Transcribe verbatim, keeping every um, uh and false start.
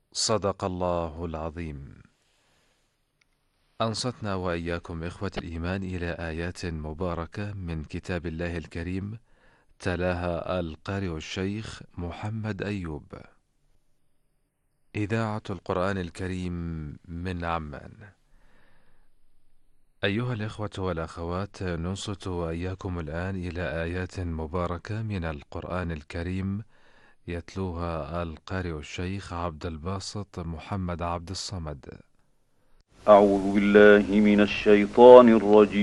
صدق الله العظيم. أنصتنا وإياكم إخوة الإيمان إلى آيات مباركة من كتاب الله الكريم، تلاها القارئ الشيخ محمد أيوب. إذاعة القرآن الكريم من عمان. أيها الإخوة والأخوات، ننصت وإياكم الآن إلى آيات مباركة من القرآن الكريم، يتلوها القارئ الشيخ عبد الباسط محمد عبد الصمد. أعوذ بالله من الشيطان الرجيم